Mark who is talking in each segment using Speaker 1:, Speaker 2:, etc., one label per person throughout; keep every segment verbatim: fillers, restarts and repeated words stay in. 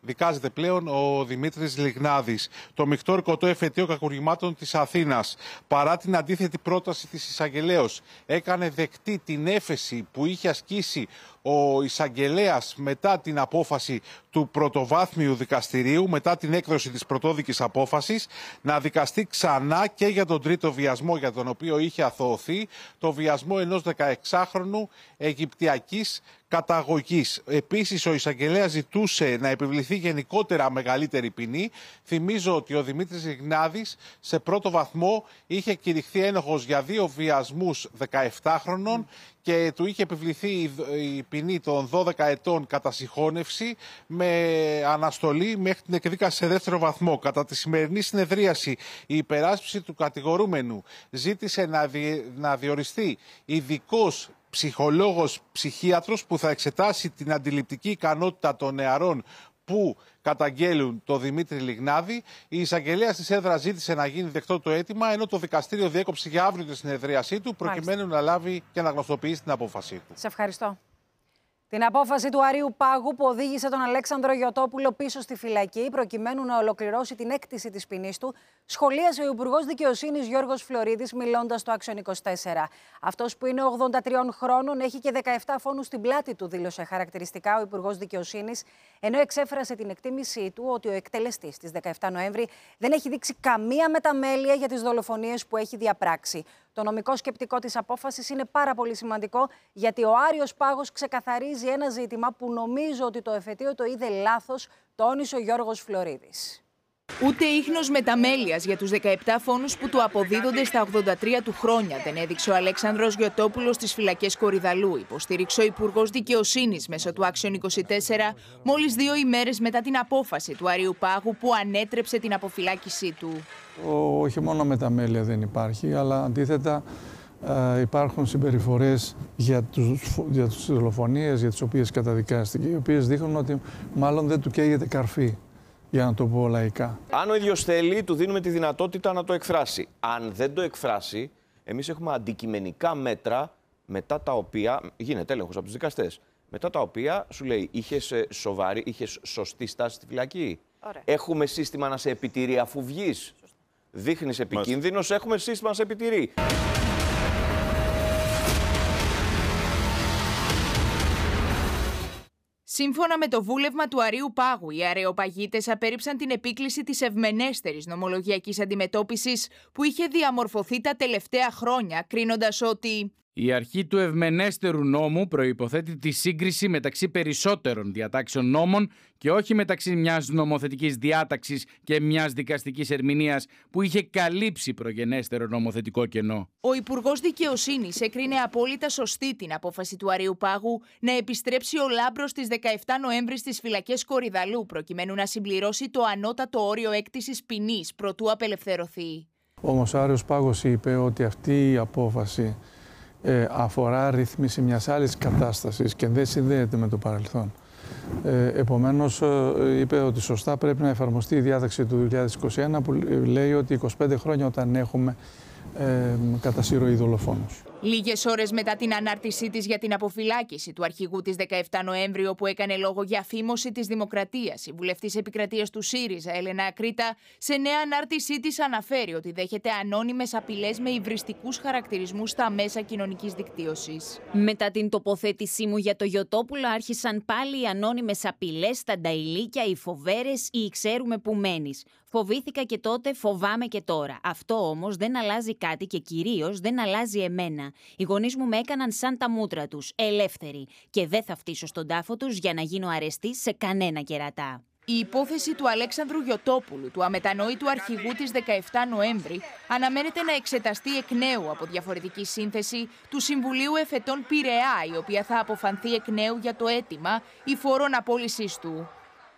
Speaker 1: δικάζεται πλέον ο Δημήτρης Λιγνάδης. Το μεικτό ερκωτό εφετείο κακουργημάτων της Αθήνας, παρά την αντίθετη πρόταση της εισαγγελέως, έκανε δεκτή την έφεση που είχε ασκήσει ο εισαγγελέας μετά την απόφαση του πρωτοβάθμιου δικαστηρίου, μετά την έκδοση της πρωτόδικης απόφασης, να δικαστεί ξανά και για τον τρίτο βιασμό για τον οποίο είχε αθωωωθεί, το βιασμό ενός δεκαεξάχρονου Αιγυπτιακής καταγωγής. Επίσης, ο εισαγγελέας ζητούσε να επιβληθεί γενικότερα μεγαλύτερη ποινή. Θυμίζω ότι ο Δημήτρης Λιγνάδης σε πρώτο βαθμό είχε κηρυχθεί ένοχος για δύο βιασμούς δεκαεπτάχρονων και του είχε επιβληθεί η ποινή των δώδεκα ετών κατά συγχώνευση με αναστολή μέχρι την εκδίκαση σε δεύτερο βαθμό. Κατά τη σημερινή συνεδρίαση, η υπεράσπιση του κατηγορούμενου ζήτησε να, δι... να διοριστεί ειδικός ψυχολόγος ψυχίατρος που θα εξετάσει την αντιληπτική ικανότητα των νεαρών που καταγγέλουν το Δημήτρη Λιγνάδη. Η εισαγγελέα της έδρας ζήτησε να γίνει δεκτό το αίτημα, ενώ το δικαστήριο διέκοψε για αύριο τη συνεδρίασή του, προκειμένου Μάλιστα. να λάβει και να γνωστοποιήσει την απόφασή του. Σε ευχαριστώ. Την απόφαση του Αρείου Πάγου που οδήγησε τον Αλέξανδρο Γιωτόπουλο πίσω στη φυλακή, προκειμένου να ολοκληρώσει την έκτηση της ποινής του, σχολίασε ο Υπουργός Δικαιοσύνης Γιώργος Φλωρίδης, μιλώντας στο Άξιον είκοσι τέσσερα. Αυτός που είναι ογδόντα τριών χρόνων έχει και δεκαεπτά φόνους στην πλάτη του, δήλωσε χαρακτηριστικά ο Υπουργός Δικαιοσύνης, ενώ εξέφρασε την εκτίμησή του ότι ο εκτελεστής της δεκαεπτά Νοέμβρη δεν έχει δείξει καμία μεταμέλεια για τις δολοφονίες που έχει διαπράξει. Το νομικό σκεπτικό της απόφασης είναι πάρα πολύ σημαντικό, γιατί ο Άρειος Πάγος ξεκαθαρίζει ένα ζήτημα που νομίζω ότι το εφετείο το είδε λάθος, τόνισε ο Γιώργος Φλωρίδης.
Speaker 2: Ούτε ίχνος μεταμέλειας για τους δεκαεπτά φόνους που του αποδίδονται στα ογδόντα τρία του χρόνια δεν έδειξε ο Αλέξανδρος Γιωτόπουλος στις φυλακές Κορυδαλλού, υποστήριξε ο Υπουργός Δικαιοσύνης μέσω του Άξιον είκοσι τέσσερα, μόλις δύο ημέρες μετά την απόφαση του Αρείου Πάγου που ανέτρεψε την αποφυλάκησή του.
Speaker 3: Ο, όχι μόνο μεταμέλεια δεν υπάρχει, αλλά αντίθετα ε, υπάρχουν συμπεριφορές για τους, για τις δολοφονίες για τις οποίες καταδικάστηκε, οι οποίες δείχνουν ότι μάλλον δεν του καίγεται καρφί. Για να το πω λαϊκά.
Speaker 4: Αν ο ίδιος θέλει, του δίνουμε τη δυνατότητα να το εκφράσει. Αν δεν το εκφράσει, εμείς έχουμε αντικειμενικά μέτρα μετά τα οποία γίνεται έλεγχος από τους δικαστές. Μετά τα οποία σου λέει, είχες σοβαρή, είχες σωστή στάση στη φυλακή. Ωραία. Έχουμε σύστημα να σε επιτηρεί αφού βγεις. Δείχνεις επικίνδυνος, έχουμε σύστημα να σε επιτηρεί.
Speaker 2: Σύμφωνα με το βούλευμα του Αρείου Πάγου, οι αρεοπαγίτες απέρριψαν την επίκληση της ευμενέστερης νομολογιακής αντιμετώπισης που είχε διαμορφωθεί τα τελευταία χρόνια, κρίνοντας ότι
Speaker 5: η αρχή του ευμενέστερου νόμου προϋποθέτει τη σύγκριση μεταξύ περισσότερων διατάξεων νόμων και όχι μεταξύ μιας νομοθετικής διάταξης και μιας δικαστικής ερμηνείας που είχε καλύψει προγενέστερο νομοθετικό κενό.
Speaker 2: Ο Υπουργός Δικαιοσύνης έκρινε απόλυτα σωστή την απόφαση του Αρείου Πάγου να επιστρέψει ο Λάμπρος στις δεκαεπτά Νοέμβρη στις φυλακές Κορυδαλλού, προκειμένου να συμπληρώσει το ανώτατο όριο έκτησης ποινής προτού απελευθερωθεί.
Speaker 3: Όμως ο Άρειος Πάγος είπε ότι αυτή η απόφαση Ε, αφορά ρύθμιση μιας άλλης κατάστασης και δεν συνδέεται με το παρελθόν. Ε, επομένως, ε, είπε ότι σωστά πρέπει να εφαρμοστεί η διάταξη του δύο χιλιάδες είκοσι ένα που λέει ότι είκοσι πέντε χρόνια όταν έχουμε ε, κατά συρροή δολοφόνους.
Speaker 2: Λίγες ώρες μετά την ανάρτησή της για την αποφυλάκηση του αρχηγού της δεκαεπτά Νοέμβρη, όπου έκανε λόγο για φήμωση της δημοκρατίας, η βουλευτής επικρατείας του ΣΥΡΙΖΑ, Έλενα Ακρίτα, σε νέα ανάρτησή της αναφέρει ότι δέχεται ανώνυμες απειλές με υβριστικούς χαρακτηρισμούς στα μέσα κοινωνικής δικτύωσης.
Speaker 6: Μετά την τοποθέτησή μου για το Γιωτόπουλο, άρχισαν πάλι οι ανώνυμες απειλές, τα νταϊλίκια, οι φοβέρες, οι ξέρουμε που μένεις. Φοβήθηκα και τότε, φοβάμαι και τώρα. Αυτό όμως δεν αλλάζει κάτι και κυρίως δεν αλλάζει εμένα. Οι γονείς μου με έκαναν σαν τα μούτρα τους, ελεύθεροι, και δεν θα φτύσω στον τάφο τους για να γίνω αρεστής σε κανένα κερατά.
Speaker 2: Η υπόθεση του Αλέξανδρου Γιωτόπουλου, του αμετανόητου αρχηγού της δεκαεπτά Νοέμβρη, αναμένεται να εξεταστεί εκ νέου από διαφορετική σύνθεση του Συμβουλίου Εφετών Πειραιά, η οποία θα αποφανθεί εκ νέου για το αίτημα ή φόρον απόλυσης του.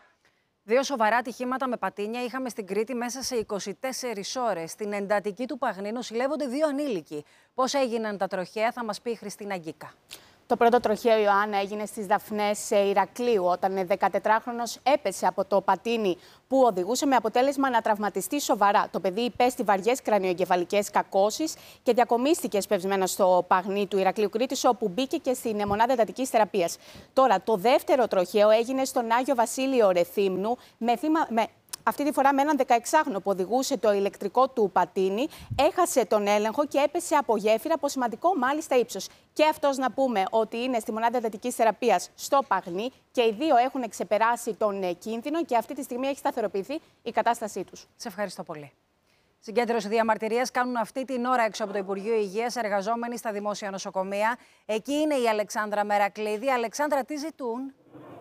Speaker 7: Δύο σοβαρά ατυχήματα με πατίνια είχαμε στην Κρήτη μέσα σε είκοσι τέσσερις ώρες. Στην εντατική του Παγνή νοσηλεύονται δύο ανήλικοι. Πώς έγιναν τα τροχαία θα μας πει η Χριστίνα Γκίκα.
Speaker 8: Το πρώτο τροχαίο, Ιωάννα, έγινε στις Δαφνές Ηρακλείου, όταν δεκατετράχρονος έπεσε από το πατίνι που οδηγούσε, με αποτέλεσμα να τραυματιστεί σοβαρά. Το παιδί υπέστη βαριές κρανιοεγκεφαλικές κακώσεις και διακομίστηκε σπευσμένα στο Παγνί του Ηρακλείου Κρήτης, όπου μπήκε και στην μονάδα εντατικής θεραπείας. Τώρα, το δεύτερο τροχαίο έγινε στον Άγιο Βασίλειο Ρεθύμνου, με θύμα. Με... Αυτή τη φορά με έναν δεκαεξάχρονο που οδηγούσε το ηλεκτρικό του πατίνι, έχασε τον έλεγχο και έπεσε από γέφυρα από σημαντικό μάλιστα ύψος. Και αυτός, να πούμε, ότι είναι στη μονάδα εντατικής θεραπείας στο Παγνί και οι δύο έχουν ξεπεράσει τον κίνδυνο και αυτή τη στιγμή έχει σταθεροποιηθεί η κατάστασή τους.
Speaker 7: Σε ευχαριστώ πολύ. Συγκέντρωση διαμαρτυρίας κάνουν αυτή την ώρα έξω από το Υπουργείο Υγείας εργαζόμενοι στα δημόσια νοσοκομεία. Εκεί είναι η Αλεξάνδρα Μερακλήδη. Αλεξάνδρα, τι ζητούν?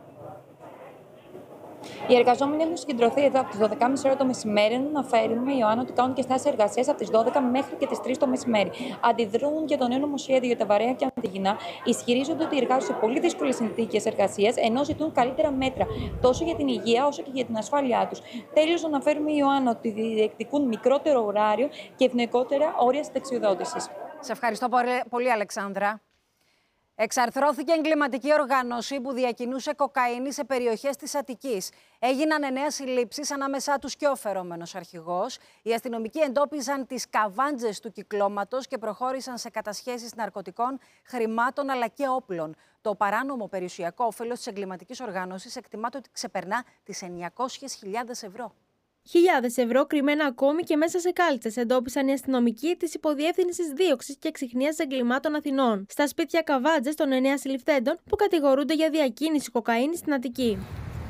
Speaker 9: Οι εργαζόμενοι έχουν συγκεντρωθεί εδώ από τις δώδεκα και μισή ώρα το μεσημέρι. Να φέρουμε, Ιωάννα, ότι κάνουν και στάσεις εργασίας από τις δώδεκα μέχρι και τις τρεις το μεσημέρι. Αντιδρούν για το νέο νομοσχέδιο για τα βαρέα και αντιγυνά. Ισχυρίζονται ότι εργάζονται σε πολύ δύσκολες συνθήκες εργασίας, ενώ ζητούν καλύτερα μέτρα τόσο για την υγεία όσο και για την ασφάλειά τους. Τέλος, να αναφέρουμε, Ιωάννα, ότι διεκδικούν μικρότερο ωράριο και ευνοϊκότερα όρια συνταξιοδότησης.
Speaker 7: Σε ευχαριστώ πολύ, Αλεξάνδρα. Εξαρθρώθηκε εγκληματική οργάνωση που διακινούσε κοκαίνη σε περιοχές της Αττικής. Έγιναν εννέα συλλήψεις, ανάμεσά τους και ο φερόμενος αρχηγός. Οι αστυνομικοί εντόπιζαν τις καβάντζες του κυκλώματος και προχώρησαν σε κατασχέσεις ναρκωτικών, χρημάτων αλλά και όπλων. Το παράνομο περιουσιακό όφελος της εγκληματικής οργάνωσης εκτιμάται ότι ξεπερνά τις εννιακόσιες χιλιάδες ευρώ.
Speaker 10: Χιλιάδες ευρώ κρυμμένα ακόμη και μέσα σε κάλτσες εντόπισαν οι αστυνομικοί της Υποδιεύθυνσης Δίωξης και Εξιχνίας Εγκλημάτων Αθηνών στα σπίτια καβάντζες των εννέα συλληφθέντων που κατηγορούνται για διακίνηση κοκαίνης στην Αττική.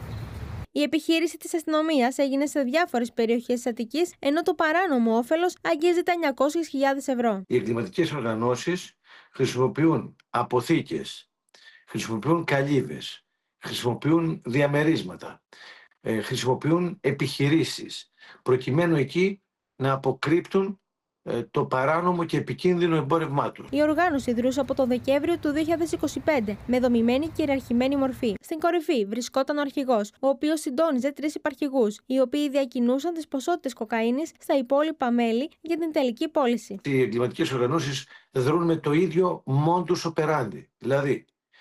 Speaker 10: Η επιχείρηση της αστυνομίας έγινε σε διάφορες περιοχές της Αττικής, ενώ το παράνομο όφελος αγγίζει τα εννιακόσιες χιλιάδες ευρώ.
Speaker 11: Οι εγκληματικές οργανώσεις χρησιμοποιούν αποθήκες, χρησιμοποιούν καλύβες, χρησιμοποιούν διαμερίσματα. Χρησιμοποιούν επιχειρήσεις, προκειμένου εκεί να αποκρύπτουν ε, το παράνομο και επικίνδυνο εμπόρευμά του.
Speaker 10: Η οργάνωση δρούσε από το Δεκέμβριο του δύο χιλιάδες είκοσι πέντε με δομημένη και ιεραρχημένη μορφή. Στην κορυφή βρισκόταν ο αρχηγός, ο οποίος συντόνιζε τρεις υπαρχηγούς, οι οποίοι διακινούσαν τις ποσότητες κοκαίνης στα υπόλοιπα μέλη για την τελική πώληση.
Speaker 11: Οι εγκληματικές οργανώσεις δρούν με το ίδιο modus operandi. Δηλαδή,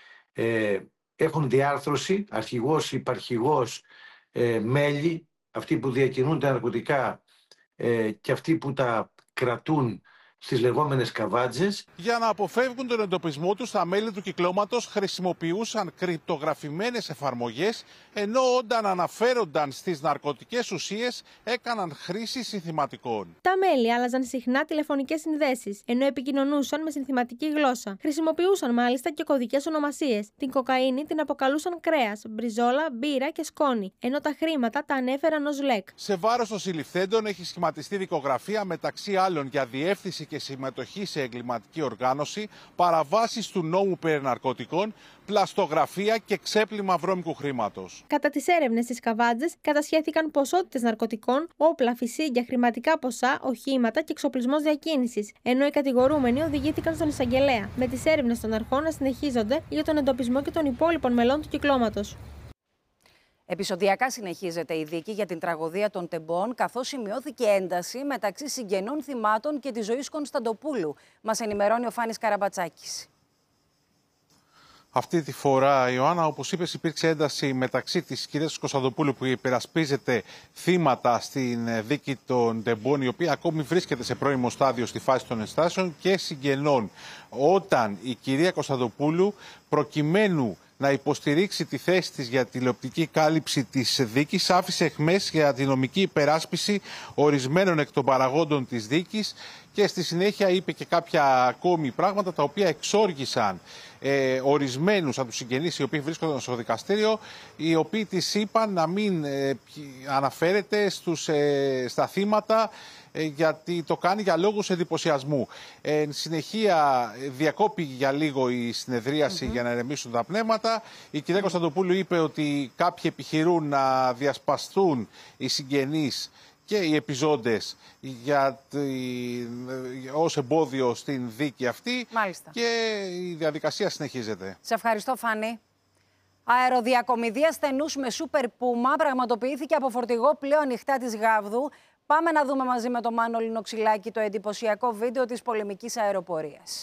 Speaker 11: ε, έχουν διάρθρωση, αρχηγός, υπαρχηγός, Ε, μέλη, αυτοί που διακινούν τα ναρκωτικά ε, και αυτοί που τα κρατούν στις λεγόμενες καβάντζες.
Speaker 1: Για να αποφεύγουν τον εντοπισμό τους, τα μέλη του κυκλώματος χρησιμοποιούσαν κρυπτογραφημένες εφαρμογές, ενώ όταν αναφέρονταν στις ναρκωτικές ουσίες έκαναν χρήση συνθηματικών.
Speaker 10: Τα μέλη άλλαζαν συχνά τηλεφωνικές συνδέσεις, ενώ επικοινωνούσαν με συνθηματική γλώσσα. Χρησιμοποιούσαν μάλιστα και κωδικές ονομασίες. Την κοκαίνη την αποκαλούσαν κρέας, μπριζόλα, μπύρα και σκόνη, ενώ τα χρήματα τα ανέφεραν ως λεκ.
Speaker 1: Σε βάρος των συλληφθέντων έχει σχηματιστεί δικογραφία, μεταξύ άλλων για διεύθυνση και συμμετοχή σε εγκληματική οργάνωση, παραβάσεις του νόμου περί ναρκωτικών, πλαστογραφία και ξέπλυμα βρώμικου χρήματος.
Speaker 10: Κατά τις έρευνες στις καβάντζες κατασχέθηκαν ποσότητες ναρκωτικών, όπλα, φυσίγγια, χρηματικά ποσά, οχήματα και εξοπλισμός διακίνησης, ενώ οι κατηγορούμενοι οδηγήθηκαν στον εισαγγελέα, με τις έρευνες των αρχών να συνεχίζονται για τον εντοπισμό και των υπόλοιπων μελών του κυκλώματος.
Speaker 7: Επεισοδιακά συνεχίζεται η δίκη για την τραγωδία των Τεμπών, καθώς σημειώθηκε ένταση μεταξύ συγγενών θυμάτων και της Ζωής Κωνσταντοπούλου. Μας ενημερώνει ο Φάνης Καραμπατσάκης.
Speaker 1: Αυτή τη φορά, Ιωάννα, όπως είπες, υπήρξε ένταση μεταξύ της κυρίας Κωνσταντοπούλου, που υπερασπίζεται θύματα στην δίκη των Τεμπών, η οποία ακόμη βρίσκεται σε πρώιμο στάδιο στη φάση των ενστάσεων, και συγγενών. Όταν η κυρία Κωνσταντοπούλου, προκειμένου να υποστηρίξει τη θέση της για τηλεοπτική κάλυψη της δίκης, άφησε εχμές για τη νομική υπεράσπιση ορισμένων εκ των παραγόντων της δίκης και στη συνέχεια είπε και κάποια ακόμη πράγματα τα οποία εξόργησαν ε, ορισμένους από τους συγγενείς οι οποίοι βρίσκονταν στο δικαστήριο, οι οποίοι της είπαν να μην ε, αναφέρεται στους, ε, στα θύματα, γιατί το κάνει για λόγους εντυπωσιασμού. Εν συνεχεία διακόπη για λίγο η συνεδρίαση mm-hmm. για να ερεμήσουν τα πνεύματα. Η κυρία Κωνσταντοπούλου είπε ότι κάποιοι επιχειρούν να διασπαστούν οι συγγενείς και οι επιζώντες για τη, ως εμπόδιο στην δίκη αυτή.
Speaker 7: Μάλιστα.
Speaker 1: Και η διαδικασία συνεχίζεται.
Speaker 7: Σε ευχαριστώ, Φάνη. Αεροδιακομιδία στενούς με Super Puma πραγματοποιήθηκε από φορτηγό πλοίο ανοιχτά της Γάβδου. Πάμε να δούμε μαζί με τον Μάνο Λινοξυλάκη το εντυπωσιακό βίντεο της πολεμικής αεροπορίας.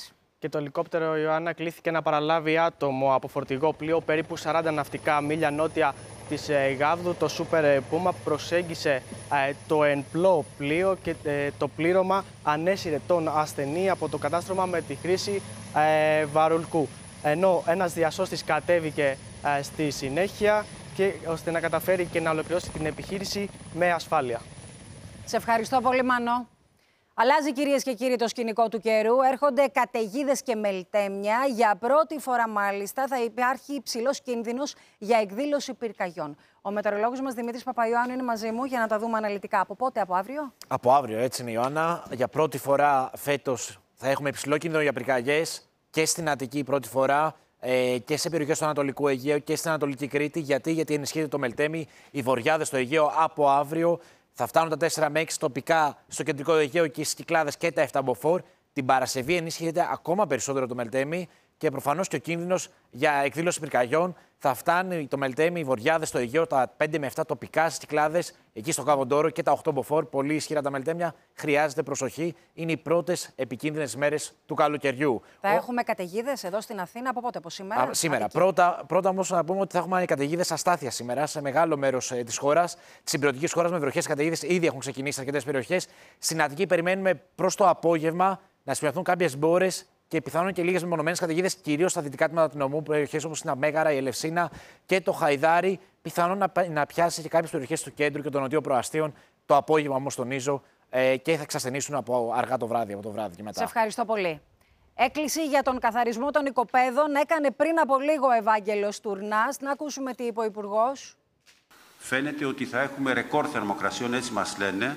Speaker 12: και το ελικόπτερο Ιωάννα κλήθηκε να παραλάβει άτομο από φορτηγό πλοίο περίπου σαράντα ναυτικά μίλια νότια της Γάβδου. Το Super Puma προσέγγισε το ενπλό πλοίο και το πλήρωμα ανέσυρε τον ασθενή από το κατάστρωμα με τη χρήση βαρουλκού. Ενώ ένας διασώστης κατέβηκε στη συνέχεια και ώστε να καταφέρει και να ολοκληρώσει την επιχείρηση με ασφάλεια.
Speaker 7: Σε ευχαριστώ πολύ, Μανώ. Αλλάζει, κυρίες και κύριοι, το σκηνικό του καιρού. Έρχονται καταιγίδες και μελτέμια. Για πρώτη φορά, μάλιστα, θα υπάρχει υψηλός κίνδυνος για εκδήλωση πυρκαγιών. Ο μετεωρολόγος μας Δημήτρης Παπαϊωάννου είναι μαζί μου για να τα δούμε αναλυτικά. Από πότε, από αύριο?
Speaker 13: Από αύριο, έτσι είναι, Ιωάννα. Για πρώτη φορά φέτος θα έχουμε υψηλό κίνδυνο για πυρκαγιές και στην Αττική πρώτη φορά. Και σε περιοχές του Ανατολικού Αιγαίου και στην Ανατολική Κρήτη. Γιατί, γιατί ενισχύεται το μελτέμι, οι βορειάδες στο Αιγαίο από αύριο. Θα φτάνουν τα τέσσερα με έξι τοπικά στο κεντρικό Αιγαίο και στις Κυκλάδες και τα επτά μποφόρ. Την Παρασκευή ενίσχυεται ακόμα περισσότερο το μελτέμι και προφανώς και ο κίνδυνος για εκδήλωση πυρκαγιών. Θα φτάνει το μελτέμι, οι βορειάδες στο Αιγαίο, τα πέντε με επτά τοπικά στις Κυκλάδες, εκεί στο Καβοντόρο και τα οκτώ μποφόρ. Πολύ ισχυρά τα μελτέμια. Χρειάζεται προσοχή. Είναι οι πρώτες επικίνδυνες μέρες του καλοκαιριού.
Speaker 7: Θα
Speaker 13: Ο...
Speaker 7: έχουμε καταιγίδες εδώ στην Αθήνα από πότε, από σήμερα?
Speaker 13: Α, σήμερα. Πρώτα, πρώτα όμως να πούμε ότι θα έχουμε καταιγίδες αστάθεια σήμερα σε μεγάλο μέρος ε, της χώρας. Της υπηρετικής χώρας με βροχές καταιγίδες ήδη έχουν ξεκινήσει σε αρκετές περιοχές. Στην Αττική περιμένουμε προς το απόγευμα να σημειωθούν κάποιες μπόρες και πιθανόν και λίγες μεμονωμένες καταιγίδες, κυρίως στα δυτικά τμήματα του νομού, περιοχές όπως η Αμέγαρα, η Ελευσίνα και το Χαϊδάρι. Πιθανόν να, να πιάσει και κάποιες περιοχές του κέντρου και των νοτιοπροαστίων. Το απόγευμα όμως τονίζω ε, και θα εξασθενήσουν από αργά το βράδυ, από το βράδυ και μετά.
Speaker 7: Σε ευχαριστώ πολύ. Έκκληση για τον καθαρισμό των οικοπαίδων έκανε πριν από λίγο ο Ευάγγελος Τουρνάς. Να ακούσουμε τι είπε ο Υπουργός.
Speaker 14: Φαίνεται ότι θα έχουμε ρεκόρ θερμοκρασιών, έτσι μας λένε.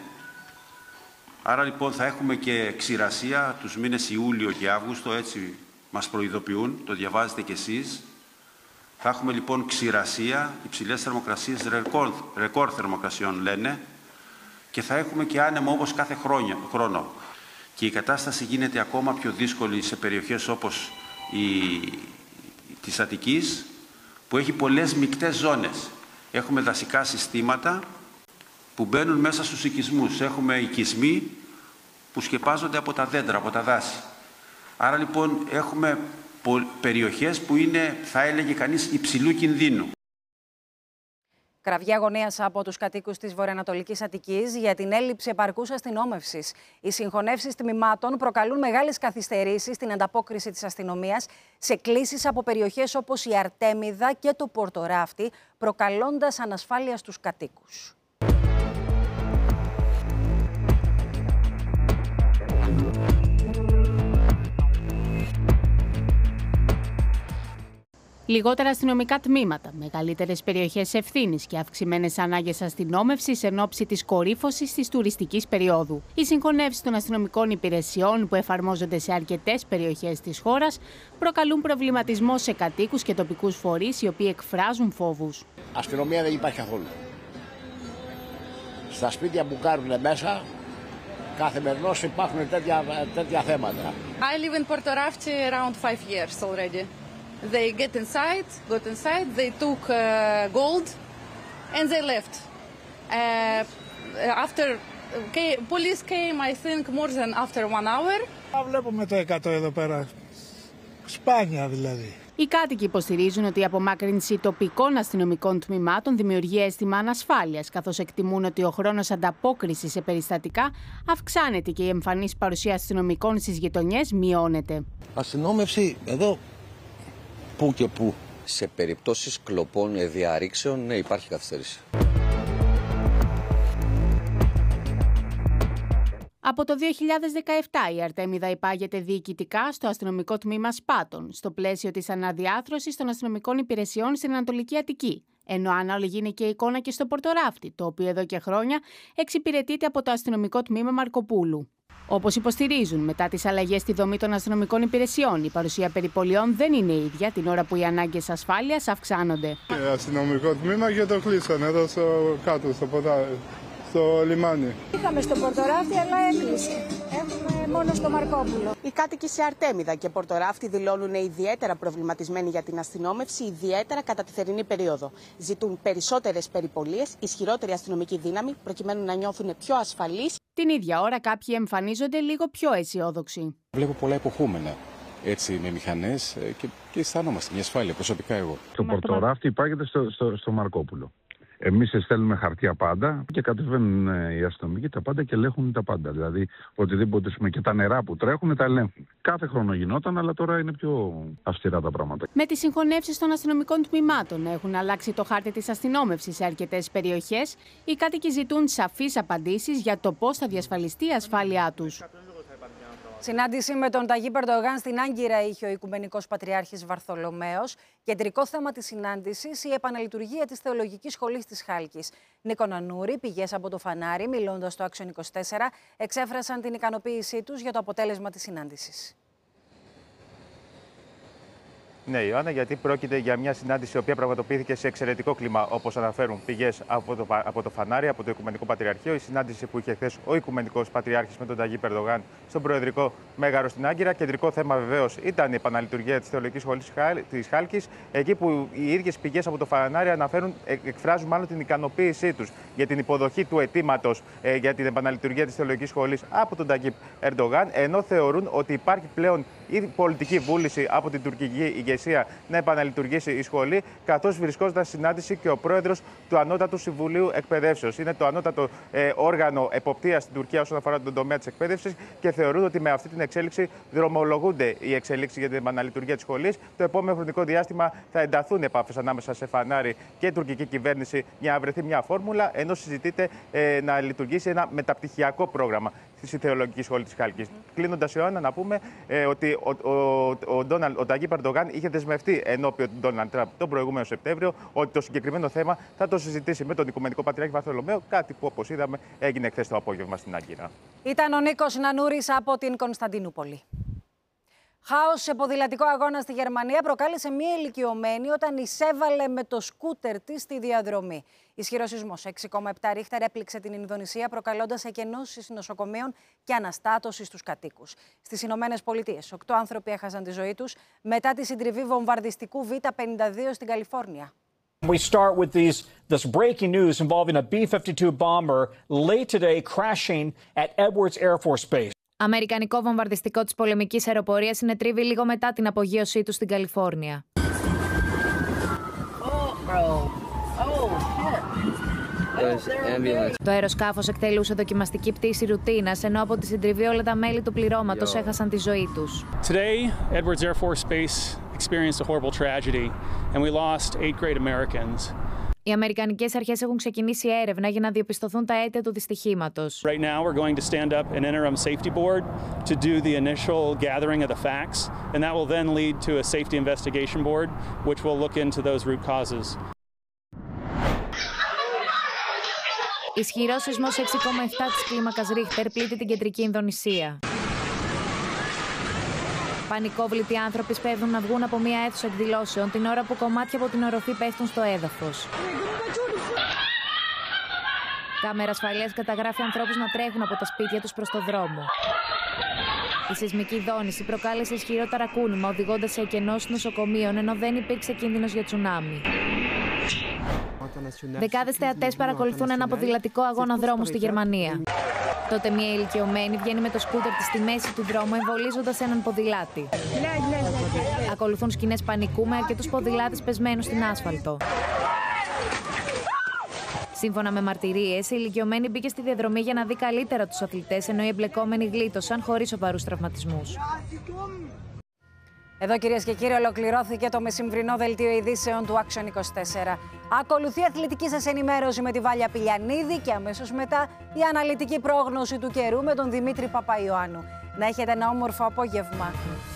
Speaker 14: Άρα λοιπόν θα έχουμε και ξηρασία τους μήνες Ιούλιο και Αύγουστο, έτσι μας προειδοποιούν, το διαβάζετε κι εσείς. Θα έχουμε λοιπόν ξηρασία, υψηλές θερμοκρασίες, ρεκόρ, ρεκόρ θερμοκρασιών λένε, και θα έχουμε και άνεμο όπως κάθε χρόνια, χρόνο. Και η κατάσταση γίνεται ακόμα πιο δύσκολη σε περιοχές όπως η της Αττικής, που έχει πολλές μικτές ζώνες. Έχουμε δασικά συστήματα που μπαίνουν μέσα στους οικισμούς. Έχουμε οικισμοί που σκεπάζονται από τα δέντρα, από τα δάση. Άρα λοιπόν έχουμε περιοχές που είναι, θα έλεγε κανείς, υψηλού κινδύνου.
Speaker 7: Κραυγή αγωνίας από τους κατοίκους της βορειοανατολικής Αττικής για την έλλειψη επαρκούς αστυνόμευσης. Οι συγχωνεύσεις τμήματων προκαλούν μεγάλες καθυστερήσεις στην ανταπόκριση της αστυνομίας σε κλήσεις από περιοχές όπως η Αρτέμιδα και το Πορτοράφτη, προκαλώντας ανασφάλεια στους κατοίκους.
Speaker 6: Λιγότερα αστυνομικά τμήματα, μεγαλύτερες περιοχές ευθύνης και αυξημένες ανάγκες αστυνόμευσης εν ώψη της κορύφωσης της τουριστικής περίοδου. Οι συγχωνεύσεις των αστυνομικών υπηρεσιών που εφαρμόζονται σε αρκετές περιοχές της χώρας προκαλούν προβληματισμό σε κατοίκους και τοπικούς φορείς, οι οποίοι εκφράζουν φόβους.
Speaker 15: Αστυνομία δεν υπάρχει καθόλου. Στα σπίτια που κάνουν μέσα, καθημερινώς υπάρχουν τέτοια, τέτοια θέματα.
Speaker 16: I live in Portorafti around five years already. They get inside, got inside, they took uh, gold and they left. Uh, after okay, police came, I think, more than after one hour.
Speaker 17: Βλέπουμε το εκατό εδώ πέρα, σπάνια δηλαδή.
Speaker 6: Οι κάτοικοι υποστηρίζουν ότι η απομάκρυνση τοπικών αστυνομικών τμήματων δημιουργεί αίσθημα ανασφάλειας, καθώς εκτιμούν ότι ο χρόνος ανταπόκρισης σε περιστατικά αυξάνεται και η εμφανής παρουσία αστυνομικών στις γειτονιές μειώνεται.
Speaker 18: Αστυνόμευση εδώ πού και πού. Σε περιπτώσεις κλοπών διαρρήξεων, ναι, υπάρχει καθυστέρηση.
Speaker 6: Από το δύο χιλιάδες δεκαεπτά η Αρτέμιδα υπάγεται διοικητικά στο αστυνομικό τμήμα Σπάτων, στο πλαίσιο της αναδιάθρωσης των αστυνομικών υπηρεσιών στην Ανατολική Αττική. Ενώ ανάλογη είναι και η εικόνα και στο Πορτοράφτη, το οποίο εδώ και χρόνια εξυπηρετείται από το αστυνομικό τμήμα Μαρκοπούλου. Όπως υποστηρίζουν, μετά τις αλλαγές στη δομή των αστυνομικών υπηρεσιών, η παρουσία περιπολιών δεν είναι ίδια την ώρα που οι ανάγκες ασφάλειας αυξάνονται.
Speaker 19: Το αστυνομικό τμήμα και το κλείσανε εδώ στο κάτω, στο ποτάμι, στο λιμάνι.
Speaker 20: Είχαμε στο Πορτοράφτη, αλλά έκλεισε. Έχουμε μόνο στο Μαρκόπουλο.
Speaker 8: Οι κάτοικοι σε Αρτέμιδα και Πορτοράφτη δηλώνουν ιδιαίτερα προβληματισμένοι για την αστυνόμευση, ιδιαίτερα κατά τη θερινή περίοδο. Ζητούν περισσότερες περιπολίες, ισχυρότερη αστυνομική δύναμη, προκειμένου να νιώθουν πιο ασφαλείς.
Speaker 6: Την ίδια ώρα κάποιοι εμφανίζονται λίγο πιο αισιόδοξοι.
Speaker 21: Βλέπω πολλά υποχούμενα. έτσι με μηχανές και, και αισθανόμαστε μια ασφάλεια προσωπικά εγώ.
Speaker 22: Το πορτοράφτη υπάγεται στο, στο, στο Μαρκόπουλο. Εμείς στέλνουμε χαρτιά πάντα και κατεβαίνουν οι αστυνομικοί τα πάντα και ελέγχουν τα πάντα. Δηλαδή, οτιδήποτε και τα νερά που τρέχουν τα ελέγχουν. Κάθε χρόνο γινόταν, αλλά τώρα είναι πιο αυστηρά τα πράγματα.
Speaker 8: Με τις συγχωνεύσεις των αστυνομικών τμήματων έχουν αλλάξει το χάρτη της αστυνόμευσης σε αρκετές περιοχές. Οι κάτοικοι ζητούν σαφείς απαντήσεις για το πώς θα διασφαλιστεί η ασφάλειά τους.
Speaker 7: Συνάντηση με τον Ταγί Ερντογάν στην Άγκυρα είχε ο Οικουμενικός Πατριάρχης Βαρθολομαίος. Κεντρικό θέμα της συνάντησης η επαναλειτουργία της Θεολογικής Σχολής της Χάλκης. Νίκο Νανούρη, πηγές από το Φανάρι, μιλώντας στο Άξιον είκοσι τέσσερα, εξέφρασαν την ικανοποίησή τους για το αποτέλεσμα της συνάντησης.
Speaker 23: Ναι, Ιωάννα, γιατί πρόκειται για μια συνάντηση η οποία πραγματοποιήθηκε σε εξαιρετικό κλίμα, όπως αναφέρουν πηγές από το, από το Φανάρι, από το Οικουμενικό Πατριαρχείο. Η συνάντηση που είχε χθες ο Οικουμενικός Πατριάρχης με τον Ταγί Ερντογάν στον Προεδρικό Μέγαρο στην Άγκυρα. Κεντρικό θέμα βεβαίως ήταν η επαναλειτουργία της Θεολογικής Σχολής της Χάλκης, εκεί που οι ίδιες πηγές από το Φανάρι αναφέρουν, εκφράζουν μάλλον την ικανοποίησή τους για την υποδοχή του αιτήματος ε, για την επαναλειτουργία της Θεολογικής Σχολής από τον Ταγί Ερντογάν, ενώ θεωρούν ότι υπάρχει πλέον η πολιτική βούληση από την τουρκική ηγεσία να επαναλειτουργήσει η σχολή, καθώς βρισκόταν στη συνάντηση και ο πρόεδρος του Ανώτατου Συμβουλίου Εκπαιδεύσεως. Είναι το ανώτατο ε, όργανο εποπτείας στην Τουρκία όσον αφορά τον τομέα της εκπαίδευσης και θεωρούν ότι με αυτή την εξέλιξη δρομολογούνται οι εξελίξεις για την επαναλειτουργία της σχολής. Το επόμενο χρονικό διάστημα θα ενταθούν επαφές ανάμεσα σε Φανάρι και τουρκική κυβέρνηση για να βρεθεί μια φόρμουλα, ενώ συζητείται ε, να λειτουργήσει ένα μεταπτυχιακό πρόγραμμα στη Θεολογική Σχολή της Χάλκης. Κλείνοντας, Ιωάννα, να πούμε ε, ότι ο, ο, ο, ο Ταγί Ερντογάν είχε δεσμευτεί ενώπιον του Ντόναλντ Τραμπ τον προηγούμενο Σεπτέμβριο ότι το συγκεκριμένο θέμα θα το συζητήσει με τον Οικουμενικό Πατριάρχη Βαρθολομαίο, κάτι που, όπως είδαμε, έγινε χθες το απόγευμα στην Άγκυρα.
Speaker 7: Ήταν ο Νίκος Νανούρης από την Κωνσταντινούπολη. Χάος σε ποδηλατικό αγώνα στη Γερμανία προκάλεσε μία ηλικιωμένη όταν εισέβαλε με το σκούτερ της στη διαδρομή. Ισχυρός σεισμός έξι κόμμα επτά ρίχτερ έπληξε την Ινδονησία, προκαλώντας εκενώσεις νοσοκομείων και αναστάτωση στους κατοίκους. Στις Ηνωμένες Πολιτείες, οκτώ άνθρωποι έχασαν τη ζωή τους μετά τη συντριβή βομβαρδιστικού Β πενήντα δύο στην Καλιφόρνια.
Speaker 24: We start with these, this breaking news involving a B fifty-two bomber late today crashing at Edwards Air Force Base.
Speaker 6: Αμερικανικό βομβαρδιστικό της πολεμικής αεροπορίας συνετρίβει λίγο μετά την απογείωσή του στην Καλιφόρνια. Το αεροσκάφος εκτελούσε δοκιμαστική πτήση ρουτίνας, ενώ από τη συντριβή όλα τα μέλη του πληρώματος έχασαν τη ζωή τους.
Speaker 25: Today, Edwards Air Force Base experienced a horrible tragedy, and we lost eight great Americans.
Speaker 6: Οι αμερικανικές αρχές έχουν ξεκινήσει έρευνα για να διαπιστωθούν τα αίτια του δυστυχήματος.
Speaker 25: Right now, we're going to stand up an interim safety board to do the initial gathering of the facts, and that will then lead to a safety investigation board, which will look into those root causes.
Speaker 6: Ισχυρός σεισμός έξι κόμμα επτά της κλίμακας Ρίχτερ πλήττει την κεντρική Ινδονησία. Πανικόβλητοι άνθρωποι σπέβδουν να βγουν από μια αίθουσα εκδηλώσεων την ώρα που κομμάτια από την οροφή πέφτουν στο έδαφος. Κάμερα ασφαλείας καταγράφει ανθρώπους να τρέχουν από τα σπίτια τους προς το δρόμο. Η σεισμική δόνηση προκάλεσε ισχυρό ταρακούνημα, οδηγώντας σε εκενώσεις νοσοκομείων, ενώ δεν υπήρξε κίνδυνος για τσουνάμι. Δεκάδες θεατές παρακολουθούν ένα ποδηλατικό αγώνα δρόμου στη Γερμανία. Τότε μια ηλικιωμένη βγαίνει με το σκούτερ της στη μέση του δρόμου, εμβολίζοντας έναν ποδηλάτη. Ακολουθούν σκηνές πανικού με αρκετούς ποδηλάτες πεσμένους στην άσφαλτο. Σύμφωνα με μαρτυρίες, η ηλικιωμένη μπήκε στη διαδρομή για να δει καλύτερα τους αθλητές, ενώ οι εμπλεκόμενοι γλίτωσαν χωρίς σοβαρούς τραυματισμούς.
Speaker 7: Εδώ, κυρίες και κύριοι, ολοκληρώθηκε το μεσημβρινό δελτίο ειδήσεων του Άξιον είκοσι τέσσερα. Ακολουθεί αθλητική σας ενημέρωση με τη Βάλια Πηλιανίδη και αμέσως μετά η αναλυτική πρόγνωση του καιρού με τον Δημήτρη Παπαϊωάννου. Να έχετε ένα όμορφο απόγευμα.